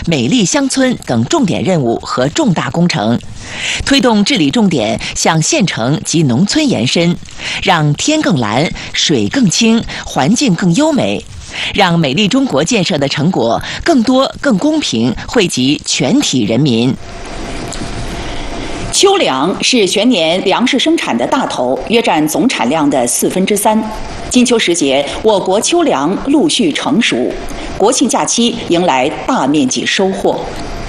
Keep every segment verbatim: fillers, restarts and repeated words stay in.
美丽乡村等重点任务和重大工程，推动治理重点向县城及农村延伸，让天更蓝、水更清、环境更优美，让美丽中国建设的成果更多、更公平惠及全体人民。 秋粮是全年粮食生产的大头，约占总产量的四分之三。金秋时节，我国秋粮陆续成熟，国庆假期迎来大面积收获。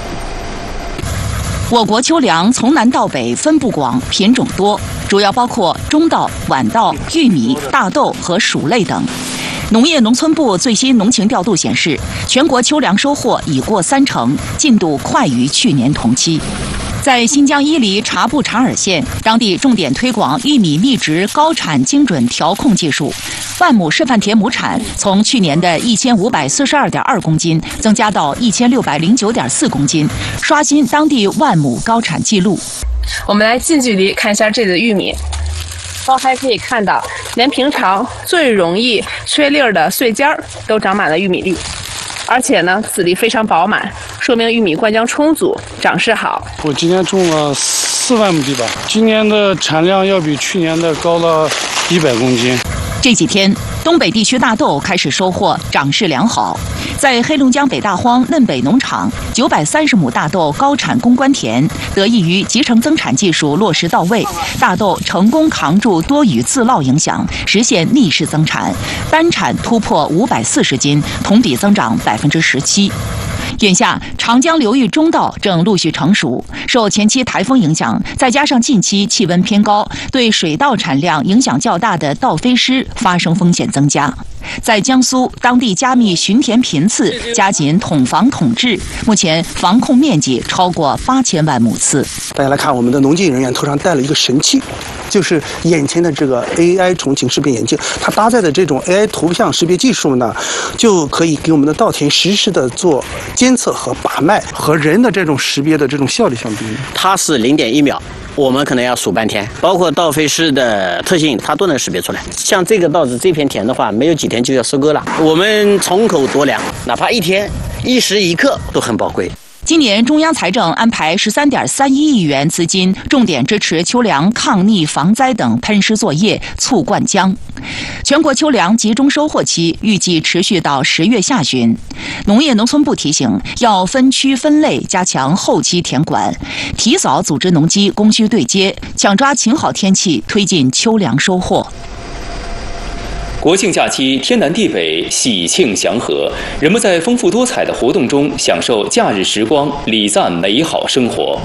我国秋粮从南到北分布广，品种多，主要包括中稻、晚稻、玉米、大豆和薯类等。农业农村部最新农情调度显示，全国秋粮收获已过三成，进度快于去年同期。在新疆伊犁察布查尔县，当地重点推广玉米密植高产精准调控技术，万亩示范田亩产从去年的一千五百四十二点二公斤增加到一千六百零九点四公斤，刷新当地万亩高产记录。 我们来近距离看一下这里的玉米。包还可以看到，连平常最容易缺粒儿的穗尖儿都长满了玉米粒，而且呢，籽粒非常饱满，说明玉米灌浆充足，长势好。 我今年种了四万亩地吧，今年的产量要比去年的高了一百公斤。 这几天，东北地区大豆开始收获，长势良好。在黑龙江北大荒嫩北农场，九百三十亩大豆高产攻关田，得益于集成增产技术落实到位，大豆成功扛住多雨自涝影响，实现逆势增产，单产突破五百四十斤，同比增长百分之十七。眼下，长江流域中稻正陆续成熟，受前期台风影响，再加上近期气温偏高，对水稻产量影响较大的稻飞失发生风险增加。在江苏，当地加密巡田频次，加紧统防统治，目前防控面积超过八千万亩次。 大家来看，我们的农技人员头上戴了一个神器，就是眼前的这个 A I 重庆识别眼镜，它搭载的这种 A I 图像识别技术呢，就可以给我们的稻田实时的做监测和把脉，和人的这种识别的这种效率相比， 它是零点一秒。我们可能要数半天，包括稻飞失的特性，它都能识别出来。像这个稻子这片田的话，没有几天就要收割了。我们从口夺粮，哪怕一天一时一刻都很宝贵。 今年中央财政安排十三点三一亿元资金，重点支持秋粮抗逆防灾等喷施作业，促灌浆。全国秋粮集中收获期预计持续到十月下旬。农业农村部提醒，要分区分类，加强后期田管，提早组织农机供需对接，抢抓晴好天气，推进秋粮收获。 国庆假期天南地北，喜庆祥和，人们在丰富多彩的活动中享受假日时光，礼赞美好生活。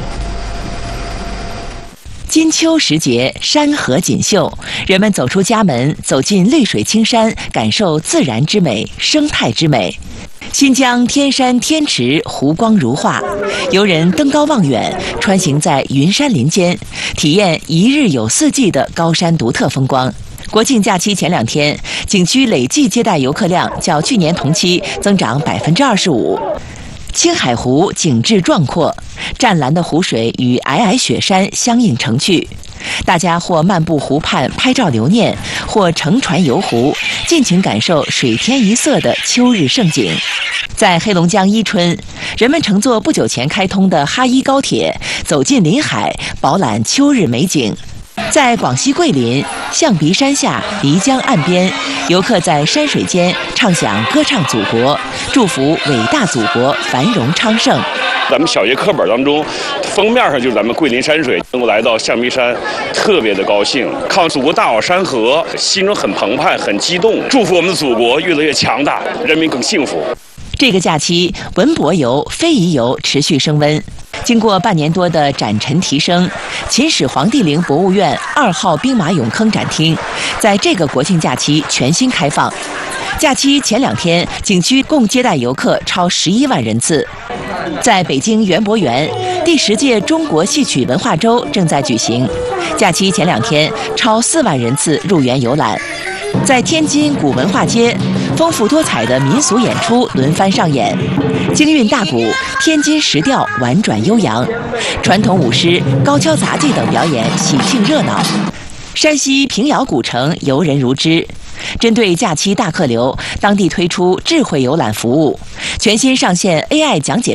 金秋时节，山河锦绣，人们走出家门，走进绿水青山，感受自然之美、生态之美。新疆天山天池湖光如画，游人登高望远，穿行在云山林间，体验一日有四季的高山独特风光。国庆假期前两天，景区累计接待游客量较去年同期增长百分之二十五。青海湖景致壮阔，湛蓝的湖水与皑皑雪山相映成趣。大家或漫步湖畔拍照留念，或乘船游湖，尽情感受水天一色的秋日盛景。在黑龙江伊春，人们乘坐不久前开通的哈伊高铁，走进临海，饱览秋日美景。在广西桂林，象鼻山下、漓江岸边，游客在山水间畅想歌唱祖国，祝福伟大祖国繁荣昌盛。 咱们小学课本当中，封面上就是咱们桂林山水，能够来到象鼻山，特别的高兴，看祖国大好山河，心中很澎湃，很激动，祝福我们的祖国越来越强大，人民更幸福。 这个假期，文博游、非遗游持续升温。经过半年多的展陈提升，秦始皇帝陵博物院二号兵马俑坑展厅在这个国庆假期全新开放。假期前两天，景区共接待游客超十一万人次。在北京园博园，第十届中国戏曲文化周正在举行。假期前两天，超四万人次入园游览。在天津古文化街，丰富多彩的民俗演出轮番上演，京韵大鼓、天津石调婉转悠扬，传统舞狮、高跷杂技等表演喜庆热闹。山西平遥古城游人如织。针对假期大客流，当地推出智慧游览服务，全新上线 A I 讲解